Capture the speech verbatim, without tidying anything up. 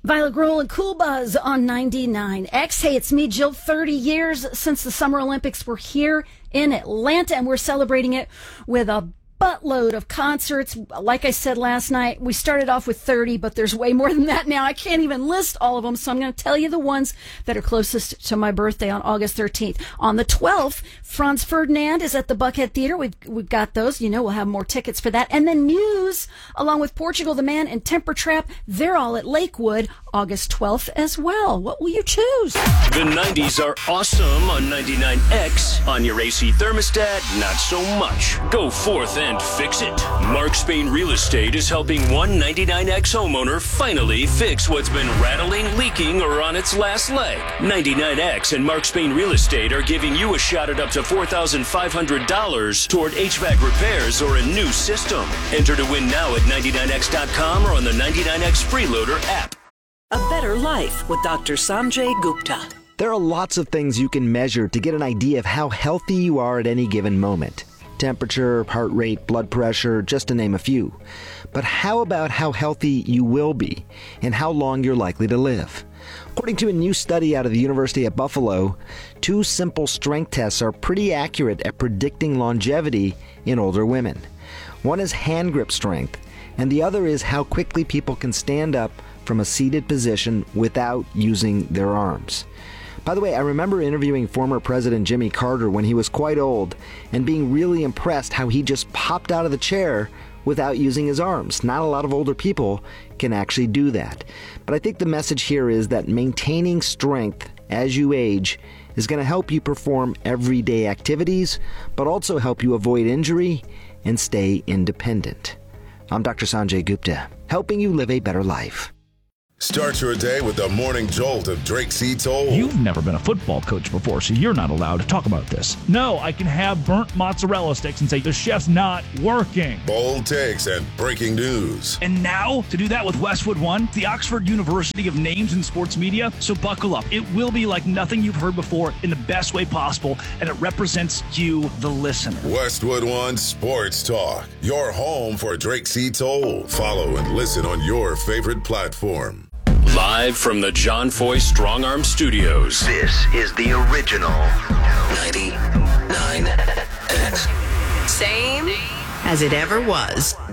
Violet Grohl and Cool Buzz on ninety-nine X. Hey, it's me, Jill. thirty years since the Summer Olympics were here in Atlanta, and we're celebrating it with a buttload of concerts. Like I said last night, we started off with thirty, but there's way more than that now. I can't even list all of them, so I'm going to tell you the ones that are closest to my birthday on August thirteenth. On the twelfth, Franz Ferdinand is at the Buckhead Theater. We've, we've got those. You know, we'll have more tickets for that. And then Muse, along with Portugal the Man and Temper Trap, they're all at Lakewood August twelfth as well. What will you choose? The nineties are awesome on ninety-nine X. On your A C thermostat, not so much. Go forth and fix it. Mark Spain Real Estate is helping one ninety-nine X homeowner finally fix what's been rattling, leaking, or on its last leg. ninety-nine X and Mark Spain Real Estate are giving you a shot at up to four thousand five hundred dollars toward H V A C repairs or a new system. Enter to win now at ninety-nine X dot com or on the ninety-nine X Freeloader app. A Better Life with Doctor Sanjay Gupta. There are lots of things you can measure to get an idea of how healthy you are at any given moment. Temperature, heart rate, blood pressure, just to name a few. But how about how healthy you will be and how long you're likely to live? According to a new study out of the University at Buffalo, two simple strength tests are pretty accurate at predicting longevity in older women. One is hand grip strength, and the other is how quickly people can stand up from a seated position without using their arms. By the way, I remember interviewing former President Jimmy Carter when he was quite old and being really impressed how he just popped out of the chair without using his arms. Not a lot of older people can actually do that. But I think the message here is that maintaining strength as you age is going to help you perform everyday activities, but also help you avoid injury and stay independent. I'm Doctor Sanjay Gupta, helping you live a better life. Start your day with the morning jolt of Drake C. Toll. You've never been a football coach before, so you're not allowed to talk about this. No, I can have burnt mozzarella sticks and say the chef's not working. Bold takes and breaking news. And now, to do that with Westwood One, the Oxford University of Names in Sports Media. So buckle up. It will be like nothing you've heard before in the best way possible, and it represents you, the listener. Westwood One Sports Talk, your home for Drake C. Toll. Follow and listen on your favorite platform. Live from the John Foy Strong Arm Studios. This is the original ninety-nine X. Same as it ever was.